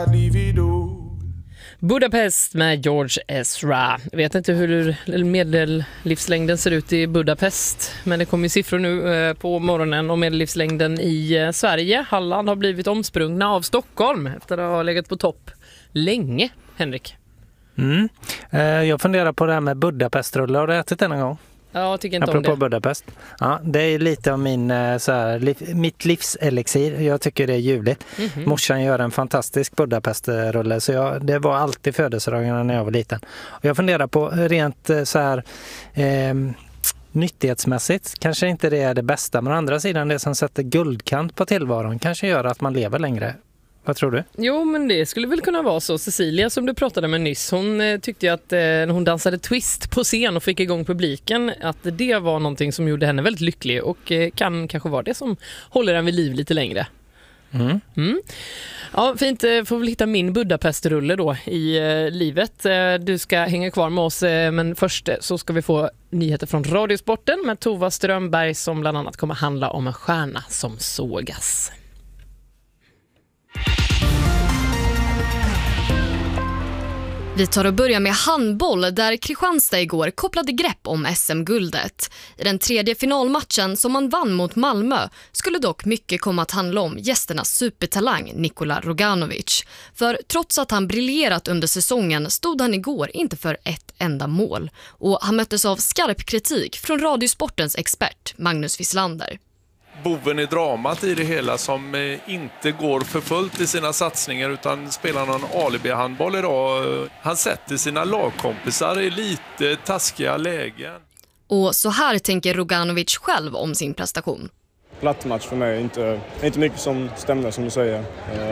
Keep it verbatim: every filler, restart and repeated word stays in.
Budapest med George Ezra. Jag vet inte hur medellivslängden ser ut i Budapest, men det kommer siffror nu på morgonen om medellivslängden i Sverige. Halland har blivit omsprungna av Stockholm efter att ha legat på topp länge. Henrik? Mm. Jag funderar på det här med Budapest-rullar. Har du ätit den en gång? Ja, jag tycker inte Apropå om det. Budapest. Ja, det är lite av min, så här, liv, mitt livselixir. Jag tycker det är ljuvligt. Mm-hmm. Morsan gör en fantastisk Budapest-rulle, så jag, det var alltid födelsedagarna när jag var liten. Och jag funderar på rent så här eh, nyttighetsmässigt. Kanske inte det är det bästa, men å andra sidan det som sätter guldkant på tillvaron kanske gör att man lever längre. Vad tror du? Jo, men det skulle väl kunna vara så. Cecilia som du pratade med nyss, hon eh, tyckte ju att eh, när hon dansade twist på scen och fick igång publiken, att det var någonting som gjorde henne väldigt lycklig och eh, kan kanske vara det som håller henne vid liv lite längre. Mm. Mm. Ja, fint. Får väl hitta min Budapest-rulle då i eh, livet. Eh, du ska hänga kvar med oss, eh, men först eh, så ska vi få nyheter från Radiosporten med Tova Strömberg som bland annat kommer handla om en stjärna som sågas. Vi tar och börjar med handboll där Kristianstad igår kopplade grepp om S M-guldet. I den tredje finalmatchen som man vann mot Malmö skulle dock mycket komma att handla om gästernas supertalang Nikola Roganovic. För trots att han briljerat under säsongen stod han igår inte för ett enda mål. Och han möttes av skarp kritik från Radiosportens expert Magnus Wislander. Boven i dramat i det hela som inte går för fullt i sina satsningar utan spelar någon alibi-handboll idag. Han sätter sina lagkompisar i lite taskiga lägen. Och så här tänker Roganovic själv om sin prestation. Platt match för mig, inte, inte mycket som stämde som du säger.